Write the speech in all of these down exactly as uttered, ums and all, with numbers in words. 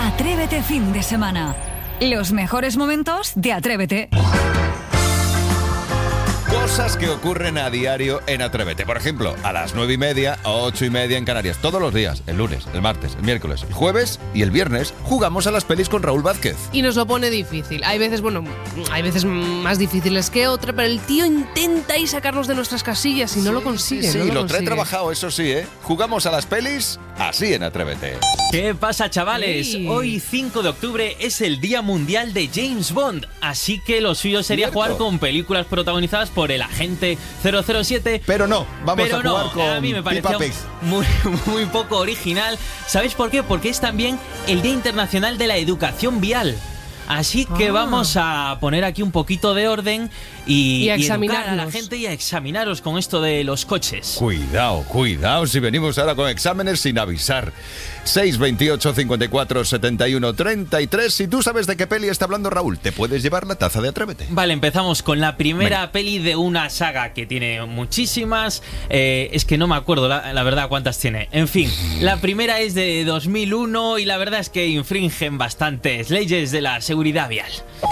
Atrévete fin de semana. Los mejores momentos de Atrévete. Cosas que ocurren a diario en Atrévete. Por ejemplo, a las nueve y media a ocho y media en Canarias. Todos los días, el lunes, el martes, el miércoles, el jueves y el viernes, jugamos a las pelis con Raúl Vázquez. Y nos lo pone difícil. Hay veces, bueno, hay veces más difíciles que otra, pero el tío intenta y sacarnos de nuestras casillas y no Sí, lo consigue. Sí, sí, no lo, lo consigue. trae trabajado, eso sí, ¿eh? Jugamos a las pelis así en Atrévete. ¿Qué pasa, chavales? Sí. Hoy, cinco de octubre, es el Día Mundial de James Bond, así que lo suyo sería Cierto. jugar con películas protagonizadas por el agente cero cero siete. Pero no, vamos Pero a no, jugar con a mí me Peppa pareció Pig. muy, muy poco original. ¿Sabéis por qué? Porque es también el Día Internacional de la Educación Vial. Así que Ah. vamos a poner aquí un poquito de orden y, Y a y educar a la examinarnos. gente y a examinaros con esto de los coches. Cuidado, cuidado si venimos ahora con exámenes sin avisar. seis veintiocho cincuenta y cuatro setenta y uno treinta y tres. Si tú sabes de qué peli está hablando Raúl, te puedes llevar la taza de Atrévete. Vale, empezamos con la primera Venga. peli de una saga que tiene muchísimas. Eh, es que no me acuerdo la, la verdad cuántas tiene. En fin, la primera es de dos mil uno y la verdad es que infringen bastantes leyes de la seguridad vial.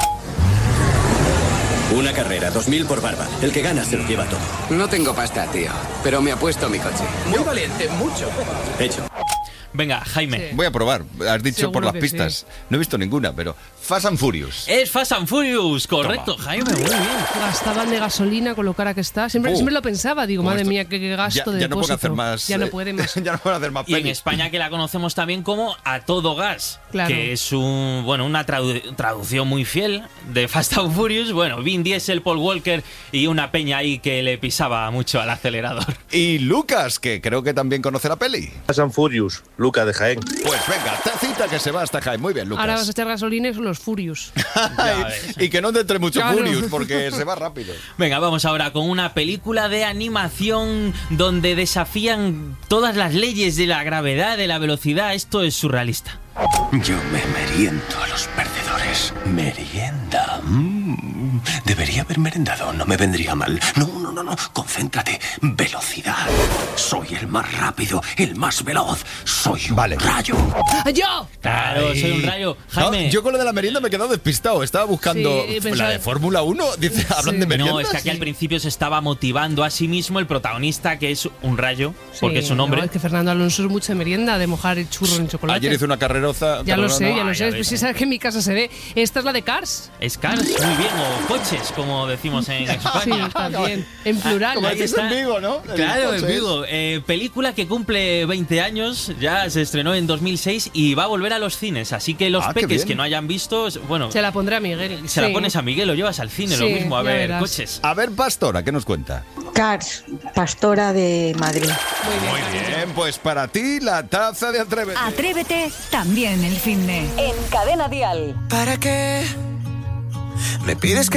Una carrera, dos mil por barba. El que gana se lo lleva todo. No tengo pasta, tío, pero me apuesto mi coche. Muy valiente, mucho. Hecho. Venga, Jaime. Sí. Voy a probar, has dicho Seguro por las que pistas. sí. No he visto ninguna, pero Fast and Furious. Es Fast and Furious, correcto, Toma. Jaime, muy bien. Gastaban de gasolina con lo cara que está. Siempre, Uh, siempre lo pensaba. Digo, Con madre esto- mía, qué, qué gasto ya, de ya no pueden depósito. hacer más. Ya no eh, puede más. ya no pueden hacer más Y en pelis. España que la conocemos también como A Todo Gas, Claro. que es un bueno una tradu- traducción muy fiel de Fast and Furious. Bueno, Vin Diesel, Paul Walker y una peña ahí que le pisaba mucho al acelerador. Y Lucas, que creo que también conoce la peli. Fast and Furious, Luca de Jaén. Pues venga, tacita que se va hasta Jaén. Muy bien, Lucas. Ahora vas a echar gasolina y son los Furious. Ya ves. Y que no te entre mucho Claro. Furious, porque se va rápido. Venga, vamos ahora con una película de animación donde desafían todas las leyes de la gravedad, de la velocidad. Esto es surrealista. Yo me meriendo a los perdedores. Merienda. Mm. Debería haber merendado, no me vendría mal. No, no, no, no. Concéntrate. Velocidad. Soy el más rápido, el más veloz. Soy un Vale. rayo. ¡Yo! Claro, Ay. soy un rayo. Jaime. No, yo con lo de la merienda me he quedado despistado. Estaba buscando Sí, la pensaba- de Fórmula uno. Dice, hablan Sí. de merienda. No, es que aquí al principio se estaba motivando a sí mismo el protagonista, que es un rayo, porque Sí, es su nombre. no, es que Fernando Alonso es mucho de merienda, de mojar el churro en chocolate. Ayer hizo una carreroza. Ya lo perdona. sé, ya Ah, lo ya sé. ves, Pues sí eh. sabes que en mi casa se ve. Esta es la de Cars. Es Cars, muy bien, o coches, como decimos en Sí, España. también. En plural. Como Ahí decís está. en Vigo, ¿no? El Claro, en coche Vigo. Eh, película que cumple veinte años, ya se estrenó en dos mil seis y va a volver a los cines. Así que los Ah, qué peques bien. que no hayan visto, bueno, Se la pondré a Miguel. se la Sí. pones a Miguel, lo llevas al cine, lo Sí, mismo, a ya ver verás. coches. A ver, Pastora, ¿qué nos cuenta? Cars, Pastora de Madrid. Muy bien. Muy cariño. bien, pues para ti la taza de Atrévete. Atrévete también el fin de. En Cadena Dial. ¿Para qué me pides que